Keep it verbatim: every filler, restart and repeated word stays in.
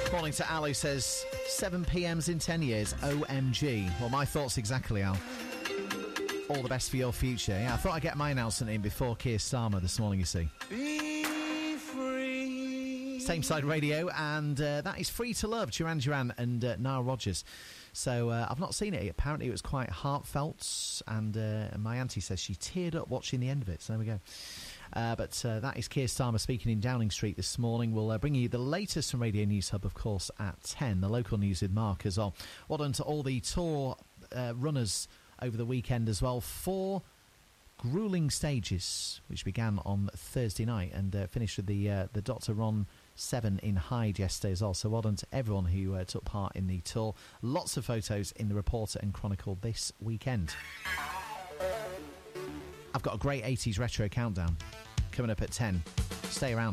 Morning to Al, who says seven p m's in ten years, O M G. Well, my thoughts exactly, Al. All the best for your future. Yeah, I thought I'd get my announcement in before Keir Starmer this morning, you see. Be free. Same Side Radio, and uh, that is Free to Love, Duran Duran and uh, Nile Rodgers. So uh, I've not seen it. Apparently it was quite heartfelt, and uh, my auntie says she teared up watching the end of it. So there we go. Uh, but uh, that is Keir Starmer speaking in Downing Street this morning. We'll uh, bring you the latest from Radio News Hub, of course, at ten. The local news with Mark as well. Well done to all the tour uh, runners over the weekend as well. Four gruelling stages, which began on Thursday night and uh, finished with the uh, the Doctor Ron seven in Hyde yesterday as well. So well done to everyone who uh, took part in the tour. Lots of photos in the Reporter and Chronicle this weekend. I've got a great eighties retro countdown coming up at ten. Stay around.